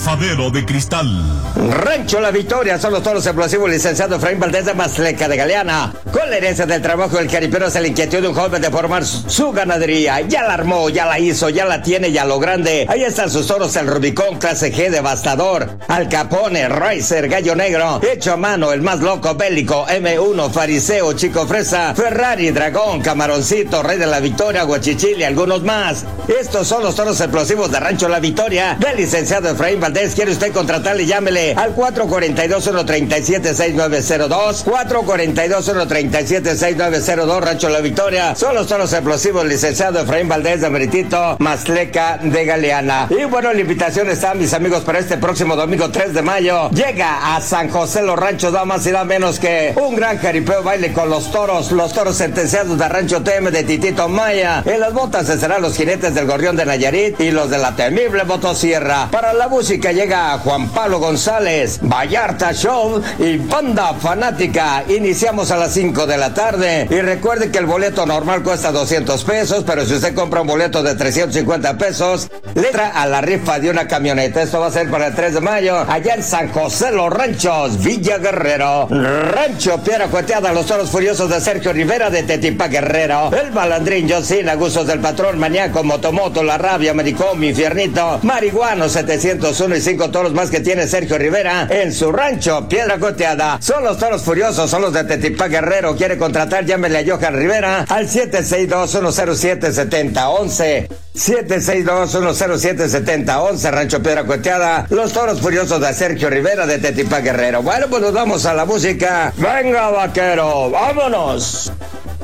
Fadero de Cristal. Rancho La Victoria son los toros explosivos, licenciado Efraín Valdés de Masleca de Galeana. Con la herencia del trabajo del caripero se le inquietud de un joven de formar su ganadería. Ya la armó, ya la hizo, ya la tiene, ya lo grande. Ahí están sus toros, el Rubicón, clase G, devastador. Al Capone, Ricer, Gallo Negro, hecho a mano, el más loco, bélico, M1, Fariseo, Chico Fresa, Ferrari, Dragón, Camaroncito, Rey de la Victoria, Guachichil y algunos más. Estos son los toros explosivos de Rancho La Victoria del licenciado Efraín Valdés. ¿Quiere usted contratarle? Llámele al 442-137-6902, 442-137-6902, Rancho La Victoria. Son los toros explosivos, licenciado Efraín Valdés de Meritito, Masleca de Galeana. Y bueno, la invitación está, mis amigos, para este próximo domingo 3 de mayo. Llega a San José Los Ranchos, da más y da menos que un gran jaripeo baile con los toros sentenciados de Rancho TM de Titito Maya. En las botas serán los jinetes del Gorrión de Nayarit y los de la temible Motosierra. Para la música llega Juan Pablo González, Vallarta Show y Banda Fanática. Iniciamos a las 5 de la tarde. Y recuerde que el boleto normal cuesta 200 pesos, pero si usted compra un boleto de 350 pesos, le entra a la rifa de una camioneta. Esto va a ser para el 3 de mayo, allá en San José Los Ranchos, Villa Guerrero. Rancho Piedra Cueteada, los toros furiosos de Sergio Rivera de Tetipa Guerrero. El Balandrín, John Cena, Gustos del Patrón, Maníaco, Motomoto, La Rabia, Americón, Infiernito, Marihuano, 701 y 5 toros más que tiene Sergio Rivera en su rancho Piedra Coteada. Son los toros furiosos, son los de Tetipa Guerrero. ¿Quiere contratar? Llámele a Johan Rivera al 762-107-7011. 762-107-7011, Rancho Piedra Coteada, los toros furiosos de Sergio Rivera de Tetipa Guerrero. Bueno, pues nos vamos a la música. Venga, vaquero, vámonos.